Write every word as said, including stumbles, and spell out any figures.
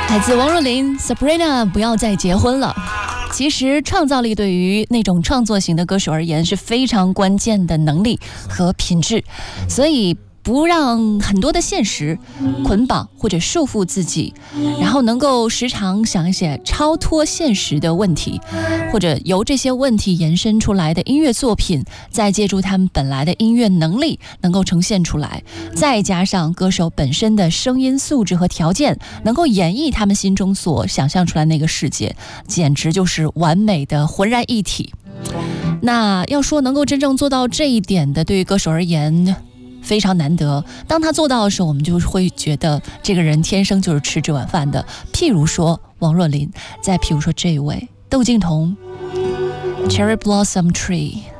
来自王若琳 Sabrina 不要再结婚了。其实创造力对于那种创作型的歌手而言是非常关键的能力和品质，所以不让很多的现实捆绑或者束缚自己，然后能够时常想一些超脱现实的问题，或者由这些问题延伸出来的音乐作品，再借助他们本来的音乐能力能够呈现出来，再加上歌手本身的声音素质和条件，能够演绎他们心中所想象出来那个世界，简直就是完美的浑然一体。那要说能够真正做到这一点的，对于歌手而言非常难得，当他做到的时候，我们就会觉得这个人天生就是吃这碗饭的。譬如说王若琳，再譬如说这一位窦靖童 Cherry Blossom Tree。